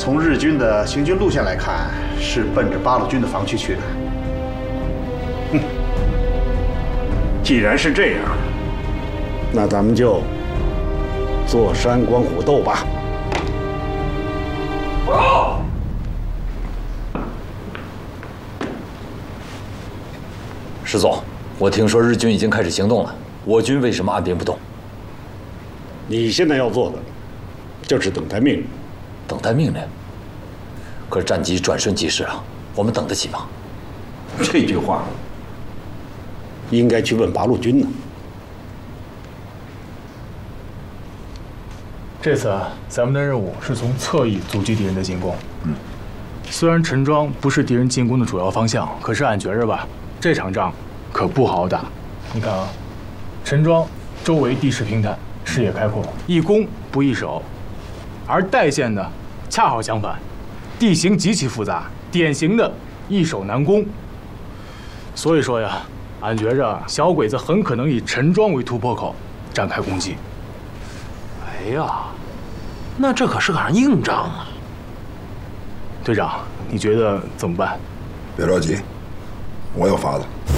从日军的行军路线来看，是奔着八路军的防区去的。 既然是这样， 那咱们就坐山观虎斗吧。 石总，我听说日军已经开始行动了，我军为什么按兵不动？ 你现在要做的，就是等待命令。 等待命令？可是战机转瞬即逝啊，我们等得起吗？ 这句话应该去问八路军呢。 这次咱们的任务是从侧翼阻击敌人的进攻。虽然陈庄不是敌人进攻的主要方向，可是俺觉着吧，这场仗可不好打。你看啊，陈庄周围地势平坦，视野开阔，易攻不易守；而代县呢，恰好相反，地形极其复杂，典型的易守难攻。所以说呀，俺觉着小鬼子很可能以陈庄为突破口，展开攻击。 哎呀，那这可是场硬仗啊！ 队长，你觉得怎么办？ 别着急，我有法子。